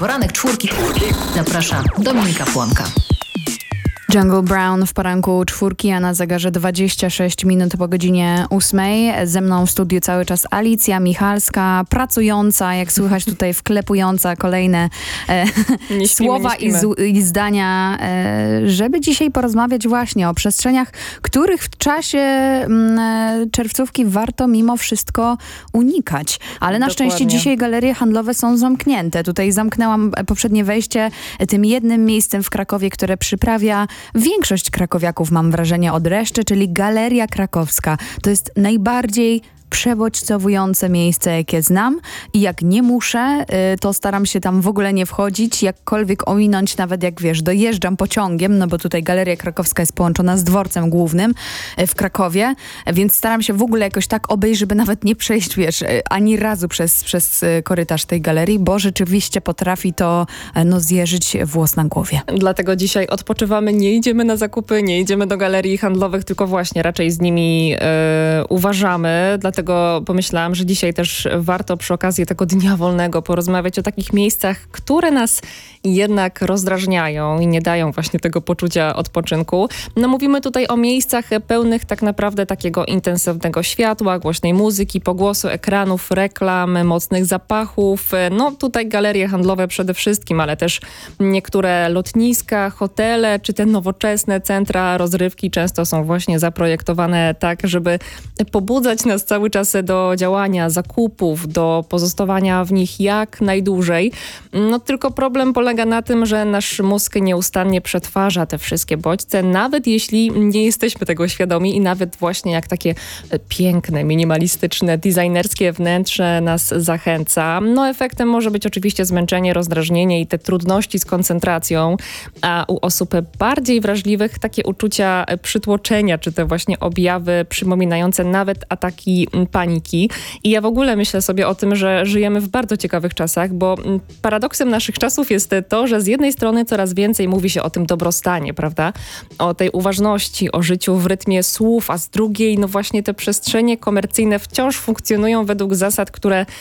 poranek czwórki. Zaprasza Dominika Płonka. Jungle Brown w poranku czwórki, a na zegarze 26 minut po godzinie 8. Ze mną w studiu cały czas Alicja Michalska, pracująca, jak słychać tutaj wklepująca kolejne słowa i zdania, żeby dzisiaj porozmawiać właśnie o przestrzeniach, których w czasie czerwcówki warto mimo wszystko unikać. Ale na szczęście dzisiaj galerie handlowe są zamknięte. Tutaj zamknęłam poprzednie wejście tym jednym miejscem w Krakowie, które przyprawia większość krakowiaków, mam wrażenie, od reszty, czyli Galeria Krakowska. To jest najbardziej przebodźcowujące miejsce, jakie znam i jak nie muszę, to staram się tam w ogóle nie wchodzić, jakkolwiek ominąć, nawet jak wiesz, dojeżdżam pociągiem, no bo tutaj Galeria Krakowska jest połączona z dworcem głównym w Krakowie, więc staram się w ogóle jakoś tak obejść, żeby nawet nie przejść, wiesz, ani razu przez korytarz tej galerii, bo rzeczywiście potrafi to zjeżyć włos na głowie. Dlatego dzisiaj odpoczywamy, nie idziemy na zakupy, nie idziemy do galerii handlowych, tylko właśnie raczej z nimi uważamy, dlatego pomyślałam, że dzisiaj też warto przy okazji tego dnia wolnego porozmawiać o takich miejscach, które nas jednak rozdrażniają i nie dają właśnie tego poczucia odpoczynku. No mówimy tutaj o miejscach pełnych tak naprawdę takiego intensywnego światła, głośnej muzyki, pogłosu ekranów, reklam, mocnych zapachów. No tutaj galerie handlowe przede wszystkim, ale też niektóre lotniska, hotele, czy te nowoczesne centra rozrywki często są właśnie zaprojektowane tak, żeby pobudzać nas cały czas do działania, zakupów, do pozostawania w nich jak najdłużej. No tylko problem polega na tym, że nasz mózg nieustannie przetwarza te wszystkie bodźce, nawet jeśli nie jesteśmy tego świadomi i nawet właśnie jak takie piękne, minimalistyczne, designerskie wnętrze nas zachęca. No efektem może być oczywiście zmęczenie, rozdrażnienie i te trudności z koncentracją, a u osób bardziej wrażliwych takie uczucia przytłoczenia, czy te właśnie objawy przypominające nawet ataki paniki. I ja w ogóle myślę sobie o tym, że żyjemy w bardzo ciekawych czasach, bo paradoksem naszych czasów jest to, że z jednej strony coraz więcej mówi się o tym dobrostanie, prawda? O tej uważności, o życiu w rytmie słów, a z drugiej, no właśnie te przestrzenie komercyjne wciąż funkcjonują według zasad, które